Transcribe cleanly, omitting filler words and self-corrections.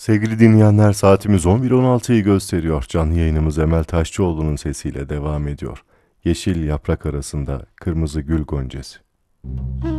Sevgili dinleyenler, saatimiz 11.16'yı gösteriyor. Canlı yayınımız Emel Taşçıoğlu'nun sesiyle devam ediyor. Yeşil yaprak arasında kırmızı gül goncası.